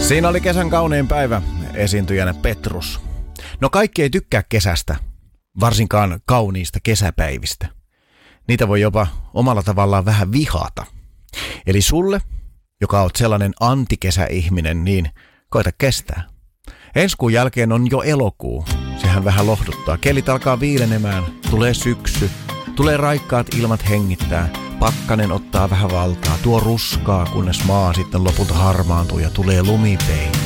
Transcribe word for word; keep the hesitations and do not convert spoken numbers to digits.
Siinä oli kesän kaunein päivä, esiintyjänä Petrus. No kaikki ei tykkää kesästä, varsinkaan kauniista kesäpäivistä. Niitä voi jopa omalla tavallaan vähän vihata. Eli sulle, joka oot sellainen antikesäihminen, niin koita kestää. Ensi kuun jälkeen on jo elokuu. Sehän vähän lohduttaa. Kelit alkaa viilenemään, tulee syksy, tulee raikkaat ilmat hengittää. Pakkanen ottaa vähän valtaa, tuo ruskaa, kunnes maa sitten lopulta harmaantuu ja tulee lumipeite.